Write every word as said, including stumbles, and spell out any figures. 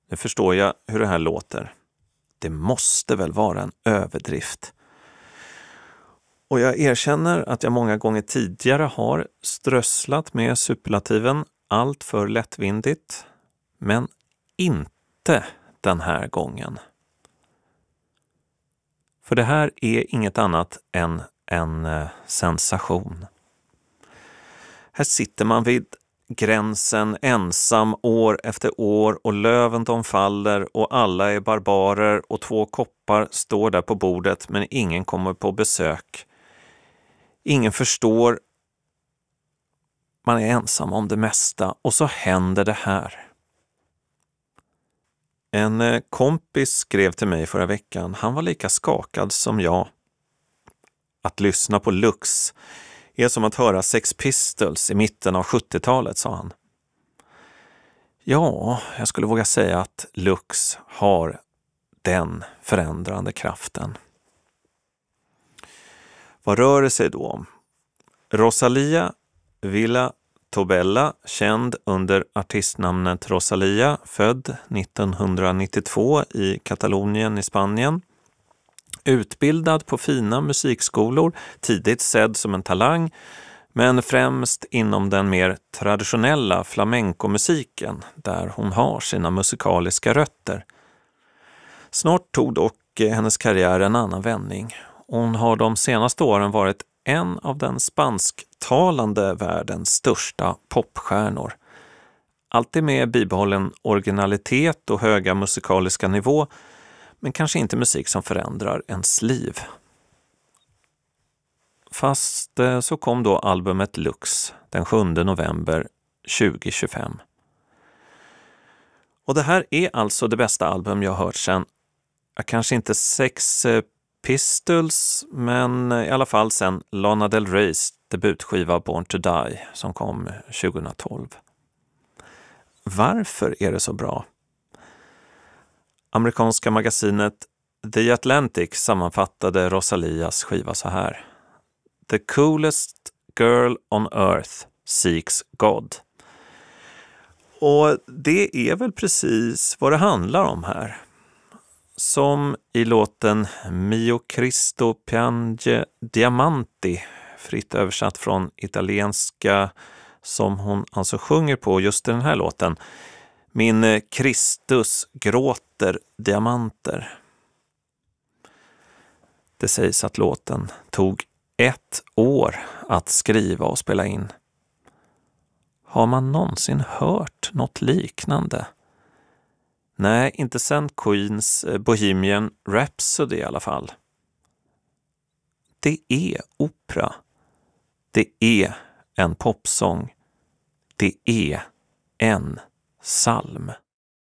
Nu förstår jag hur det här låter. Det måste väl vara en överdrift. Och jag erkänner att jag många gånger tidigare har strösslat med superlativen allt för lättvindigt, men inte den här gången. För det här är inget annat än en eh, sensation. Här sitter man vid gränsen ensam år efter år och löven de faller och alla är barbarer och två koppar står där på bordet men ingen kommer på besök. Ingen förstår. Man är ensam om det mesta och så händer det här. En kompis skrev till mig förra veckan. Han var lika skakad som jag. Att lyssna på Lux är som att höra Sex Pistols i mitten av sjuttiotalet, sa han. Ja, jag skulle våga säga att Lux har den förändrande kraften. Vad rör det sig då om? Rosalia Villa Tobella, känd under artistnamnet Rosalia, född nittonhundranittiotvå i Katalonien i Spanien. Utbildad på fina musikskolor, tidigt sedd som en talang, men främst inom den mer traditionella flamencomusiken där hon har sina musikaliska rötter. Snart tog dock hennes karriär en annan vändning. Hon har de senaste åren varit en av den spansktalande världens största popstjärnor. Alltid med bibehållen originalitet och höga musikaliska nivå, men kanske inte musik som förändrar ens liv. Fast så kom då albumet Lux den sjunde november tjugohundratjugofem. Och det här är alltså det bästa album jag har hört sedan, kanske inte Sex Pistols, men i alla fall sedan Lana Del Reys debutskiva Born to Die som kom tjugotolv. Varför är det så bra? Amerikanska magasinet The Atlantic sammanfattade Rosalias skiva så här. The coolest girl on earth seeks God. Och det är väl precis vad det handlar om här. Som i låten Mio Cristo piange diamanti, fritt översatt från italienska, som hon alltså sjunger på just den här låten. Min Kristus gråter diamanter. Det sägs att låten tog ett år att skriva och spela in. Har man någonsin hört något liknande? Nej, inte sen Queens Bohemian Rhapsody i alla fall. Det är opera. Det är en popsång. Det är en psalm.